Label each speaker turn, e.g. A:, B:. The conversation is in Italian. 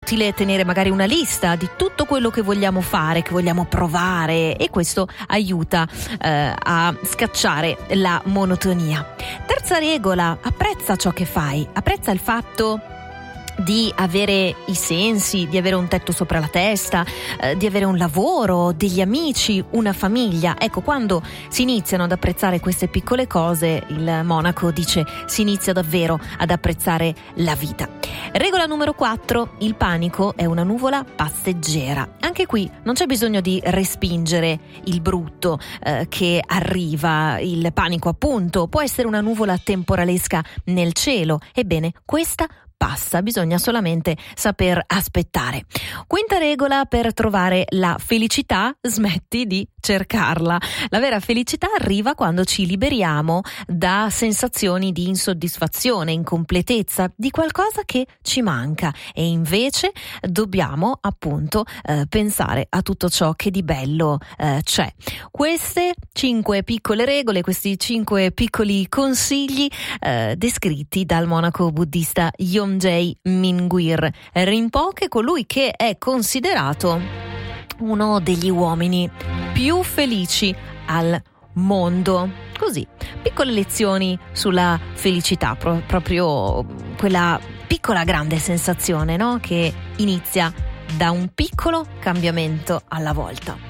A: utile tenere magari una lista di tutto quello che vogliamo fare, che vogliamo provare, e questo aiuta a scacciare la monotonia. Terza regola: apprezza ciò che fai, apprezza il fatto di avere i sensi, di avere un tetto sopra la testa, di avere un lavoro, degli amici, una famiglia. Ecco, quando si iniziano ad apprezzare queste piccole cose, il monaco dice, si inizia davvero ad apprezzare la vita. Regola numero 4: il panico è una nuvola passeggera. Anche qui non c'è bisogno di respingere il brutto che arriva. Il panico, appunto, può essere una nuvola temporalesca nel cielo. Ebbene, questa passa, bisogna solamente saper aspettare. Quinta regola per trovare la felicità: smetti di cercarla. La vera felicità arriva quando ci liberiamo da sensazioni di insoddisfazione, incompletezza, di qualcosa che ci manca, e invece dobbiamo appunto pensare a tutto ciò che di bello c'è. Queste 5 piccole regole, questi 5 piccoli consigli descritti dal monaco buddista Yongey Mingyur Rinpoche, colui che è considerato uno degli uomini più felici al mondo. Così, piccole lezioni sulla felicità, proprio quella piccola grande sensazione, no? Che inizia da un piccolo cambiamento alla volta.